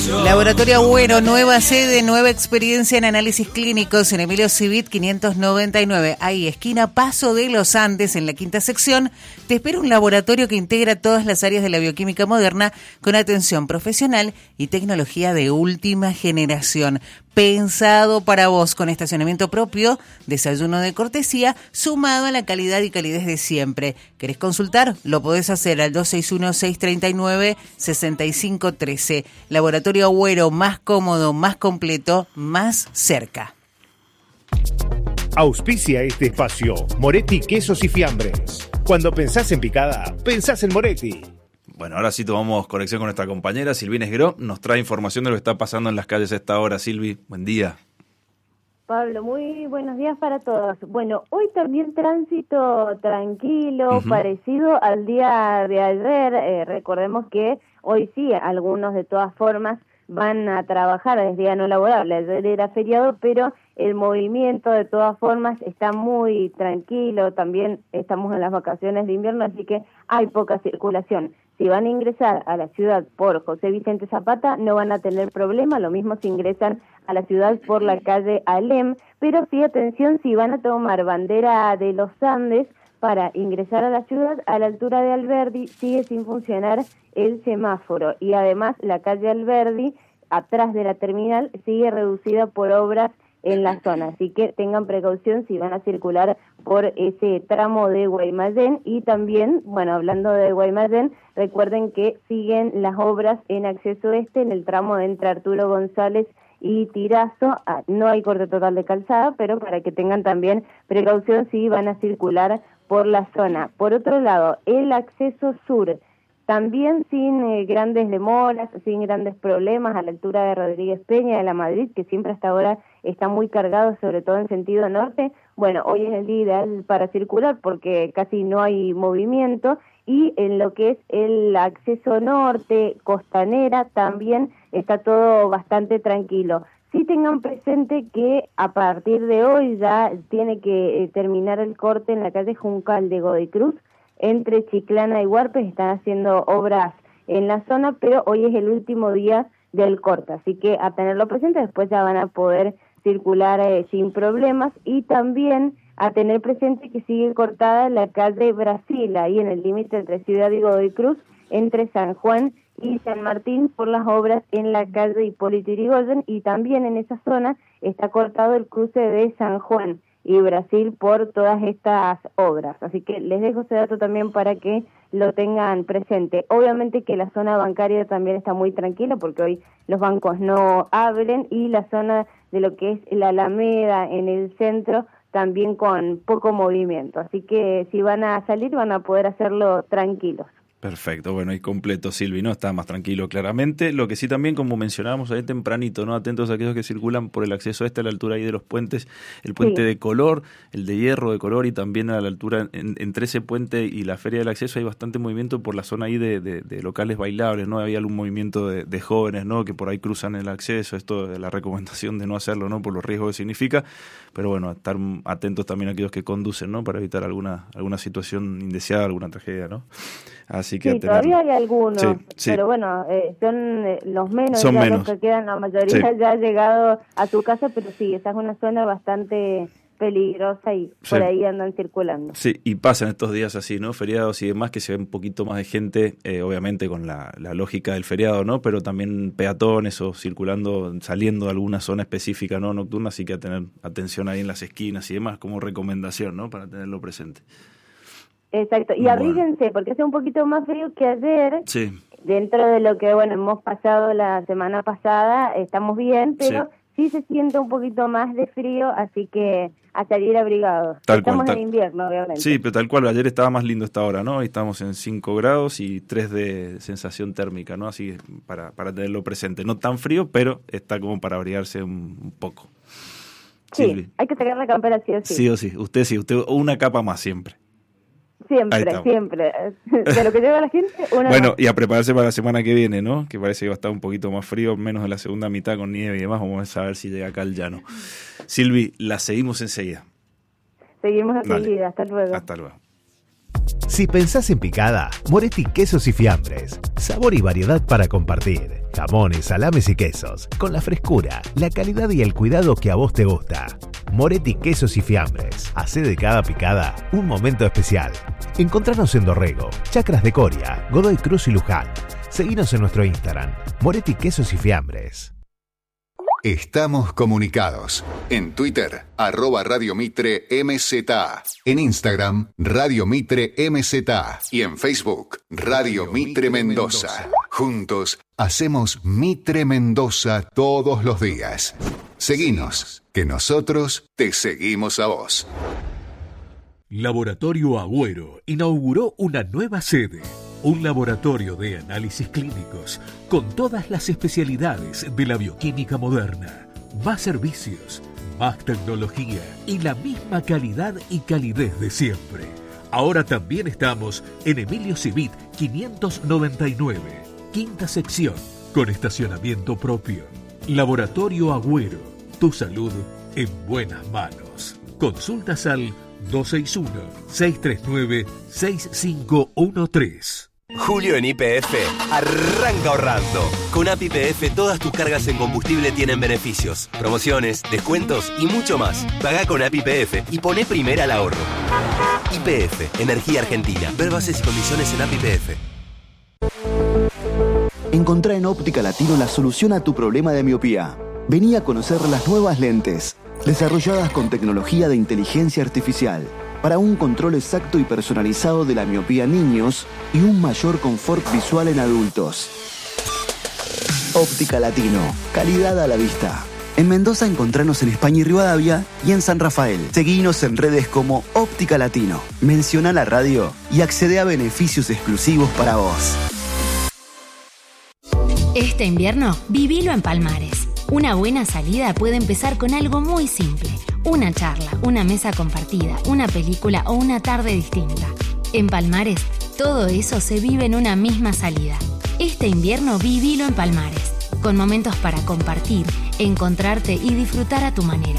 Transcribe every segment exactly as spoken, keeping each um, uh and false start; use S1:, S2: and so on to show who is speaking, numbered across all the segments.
S1: Laboratorio Agüero, nueva sede, nueva experiencia en análisis clínicos en Emilio Civit quinientos noventa y nueve. Ahí, esquina Paso de los Andes, en la quinta sección. Te espera un laboratorio que integra todas las áreas de la bioquímica moderna con atención profesional y tecnología de última generación. Pensado para vos, con estacionamiento propio, desayuno de cortesía, sumado a la calidad y calidez de siempre. ¿Querés consultar? Lo podés hacer al dos seis uno, seis tres nueve, seis cinco uno tres. Laboratorio Agüero, más cómodo, más completo, más cerca.
S2: Auspicia este espacio Moretti Quesos y Fiambres. Cuando pensás en picada, pensás en Moretti.
S3: Bueno, ahora sí tomamos conexión con nuestra compañera Silvina Esgueró. Nos trae información de lo que está pasando en las calles a esta hora. Silvi, buen día.
S4: Pablo, muy buenos días para todos. Bueno, hoy también tránsito tranquilo, uh-huh. parecido al día de ayer. Eh, recordemos que hoy sí, algunos de todas formas van a trabajar, es día no laborable. Ayer era feriado, pero el movimiento de todas formas está muy tranquilo. También estamos en las vacaciones de invierno, así que hay poca circulación. Si van a ingresar a la ciudad por José Vicente Zapata, no van a tener problema, lo mismo si ingresan a la ciudad por la calle Alem, pero sí, atención, si van a tomar bandera de los Andes para ingresar a la ciudad, a la altura de Alberdi sigue sin funcionar el semáforo, y además la calle Alberdi, atrás de la terminal, sigue reducida por obras en la zona, así que tengan precaución si van a circular por ese tramo de Guaymallén. Y también, bueno, hablando de Guaymallén, recuerden que siguen las obras en acceso este, en el tramo entre Arturo González y Tirazo. Ah, no hay corte total de calzada, pero para que tengan también precaución si van a circular por la zona. Por otro lado, el acceso sur, también sin eh, grandes demoras, sin grandes problemas, a la altura de Rodríguez Peña, de la Madrid, que siempre hasta ahora está muy cargado, sobre todo en sentido norte. Bueno, hoy es el día ideal para circular porque casi no hay movimiento, y en lo que es el acceso norte, Costanera, también está todo bastante tranquilo. Sí tengan presente que a partir de hoy ya tiene que eh, terminar el corte en la calle Juncal de Godoy Cruz, entre Chiclana y Huarpes. Están haciendo obras en la zona, pero hoy es el último día del corte, así que a tenerlo presente, después ya van a poder circular eh, sin problemas. Y también a tener presente que sigue cortada la calle Brasil, ahí en el límite entre Ciudad y Godoy Cruz, entre San Juan y San Martín, por las obras en la calle Hipólito Yrigoyen, y también en esa zona está cortado el cruce de San Juan y Brasil por todas estas obras. Así que les dejo ese dato también para que lo tengan presente. Obviamente que la zona bancaria también está muy tranquila porque hoy los bancos no abren, y la zona de lo que es la Alameda en el centro también con poco movimiento. Así que si van a salir van a poder hacerlo tranquilos.
S3: Perfecto, bueno, y completo, Silvi, ¿no? Está más tranquilo claramente. Lo que sí también, como mencionábamos ahí tempranito, ¿no? Atentos a aquellos que circulan por el acceso este a la altura ahí de los puentes, el puente sí. de color, el de hierro de color, y también a la altura, en, entre ese puente y la feria del acceso hay bastante movimiento por la zona ahí de, de, de locales bailables, ¿no? Había algún movimiento de, de jóvenes, ¿no? Que por ahí cruzan el acceso, esto de la recomendación de no hacerlo, ¿no? Por los riesgos que significa, pero bueno, estar atentos también a aquellos que conducen, ¿no? Para evitar alguna, alguna situación indeseada, alguna tragedia, ¿no? Así que
S4: sí, todavía hay algunos,
S3: sí, sí.
S4: pero bueno, eh, son eh, los menos,
S3: son
S4: ya
S3: menos.
S4: Los que quedan, la mayoría sí. ya ha llegado a tu casa, pero sí, esa es una zona bastante peligrosa y sí. por ahí andan circulando.
S3: Sí, y pasan estos días así, ¿no? Feriados y demás, que se ve un poquito más de gente, eh, obviamente con la, la lógica del feriado, ¿no? Pero también peatones o circulando, saliendo de alguna zona específica, ¿no? Nocturna, así que a tener atención ahí en las esquinas y demás, como recomendación, ¿no? Para tenerlo presente.
S4: Exacto, y bueno. abríguense, porque hace un poquito más frío que ayer,
S3: sí.
S4: dentro de lo que, bueno, hemos pasado la semana pasada, estamos bien, pero sí, sí se siente un poquito más de frío, así que a salir abrigados.
S3: Tal
S4: estamos
S3: cual, tal...
S4: en invierno, obviamente.
S3: Sí, pero tal cual, ayer estaba más lindo esta hora, ¿no? Hoy estamos en cinco grados y tres de sensación térmica, ¿no? Así para, para tenerlo presente. No tan frío, pero está como para abrigarse un, un poco.
S4: Sí,
S3: Silvi.
S4: Hay que sacar la campera sí o sí.
S3: Sí o sí, usted sí, usted una capa más siempre.
S4: Siempre, siempre. De lo que lleva la gente, una
S3: Bueno,
S4: más.
S3: Y a prepararse para la semana que viene, ¿no? Que parece que va a estar un poquito más frío, menos en la segunda mitad con nieve y demás. Vamos a ver si llega acá el llano. Silvi, la seguimos enseguida.
S4: Seguimos enseguida. Hasta luego.
S3: Hasta luego.
S2: Si Si pensás en picada, Moretti Quesos y Fiambres. Sabor y variedad para compartir. Jamones, salames y quesos. Con la frescura, la calidad y el cuidado que a vos te gusta. Moretti Quesos y Fiambres. Hacé de cada picada un momento especial. Encontranos en Dorrego, Chacras de Coria, Godoy Cruz y Luján. Seguinos en nuestro Instagram, Moretti Quesos y Fiambres.
S5: Estamos comunicados. En Twitter, arroba Radio Mitre M Z. En Instagram, Radio Mitre M Z. Y en Facebook, Radio Mitre Mendoza. Juntos, hacemos Mitre Mendoza todos los días. Seguinos, que nosotros te seguimos a vos.
S6: Laboratorio Agüero inauguró una nueva sede. Un laboratorio de análisis clínicos con todas las especialidades de la bioquímica moderna. Más servicios, más tecnología y la misma calidad y calidez de siempre. Ahora también estamos en Emilio Civit quinientos noventa y nueve, quinta sección, con estacionamiento propio. Laboratorio Agüero, tu salud en buenas manos. Consultas al dos seis uno, seis tres nueve, seis cinco uno tres.
S7: Julio en Y P F arranca ahorrando. Con A P I P F todas tus cargas en combustible tienen beneficios, promociones, descuentos y mucho más. Pagá con A P I P F y poné primera al ahorro. Y P F, Energía Argentina. Ver bases y condiciones en A P I P F.
S8: Encontrá en Óptica Latino la solución a tu problema de miopía. Vení a conocer las nuevas lentes, desarrolladas con tecnología de inteligencia artificial, para un control exacto y personalizado de la miopía en niños y un mayor confort visual en adultos. Óptica Latino, calidad a la vista. En Mendoza encontranos en España y Rivadavia y en San Rafael. Seguinos en redes como Óptica Latino. Menciona la radio y accede a beneficios exclusivos para vos.
S9: Este invierno, vivilo en Palmares. Una buena salida puede empezar con algo muy simple. Una charla, una mesa compartida, una película o una tarde distinta. En Palmares, todo eso se vive en una misma salida. Este invierno vivilo en Palmares, con momentos para compartir, encontrarte y disfrutar a tu manera.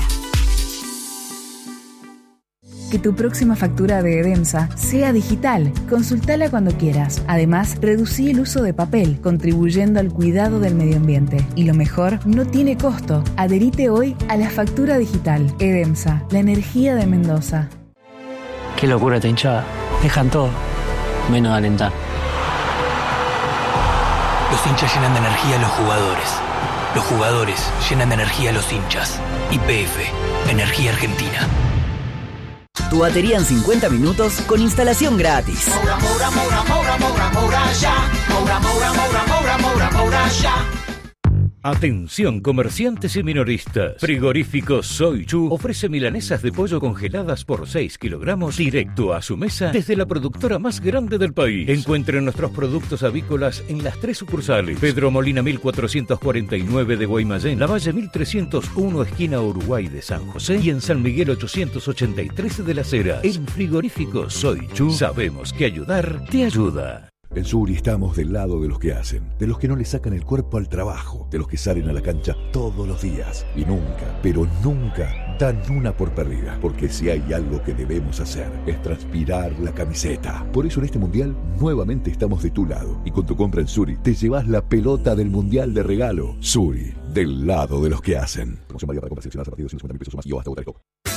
S10: Que tu próxima factura de Edemsa sea digital. Consultala cuando quieras. Además, reducí el uso de papel, contribuyendo al cuidado del medio ambiente. Y lo mejor, no tiene costo. Adherite hoy a la factura digital. Edemsa, la energía de Mendoza.
S11: Qué locura esta hinchada. Dejan todo, menos de alentar.
S12: Los hinchas llenan de energía a los jugadores. Los jugadores llenan de energía a los hinchas. Y P F, Energía Argentina.
S13: Tu batería en cincuenta minutos con instalación gratis.
S14: Moura, Moura, Moura, Moura, Moura, Moura, ya. Moura, Moura, Moura, Moura, Moura, Moura, ya.
S15: Atención comerciantes y minoristas. Frigorífico Soy Chu ofrece milanesas de pollo congeladas por seis kilogramos directo a su mesa desde la productora más grande del país. Encuentren nuestros productos avícolas en las tres sucursales: Pedro Molina mil cuatrocientos cuarenta y nueve de Guaymallén, Lavalle mil trescientos uno esquina Uruguay de San José y en San Miguel ochocientos ochenta y tres de Las Heras. En Frigorífico Soy Chu sabemos que ayudar te ayuda.
S16: En Suri estamos del lado de los que hacen, de los que no le sacan el cuerpo al trabajo, de los que salen a la cancha todos los días y nunca, pero nunca dan una por perdida, porque si hay algo que debemos hacer es transpirar la camiseta. Por eso en este mundial nuevamente estamos de tu lado y con tu compra en Suri te llevas la pelota del mundial de regalo. Suri, del lado de los que hacen. Promoción válida para compras seleccionadas a partir de doscientos cincuenta mil pesos o más y o hasta otra.